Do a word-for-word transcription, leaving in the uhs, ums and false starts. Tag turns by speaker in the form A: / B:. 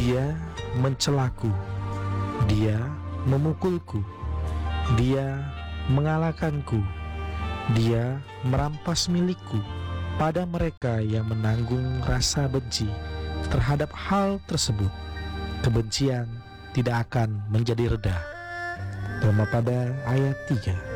A: Dia mencelaku, dia memukulku, dia mengalahkanku, dia merampas milikku. Pada mereka yang menanggung rasa benci terhadap hal tersebut, kebencian tidak akan menjadi reda. Roma pada ayat tiga.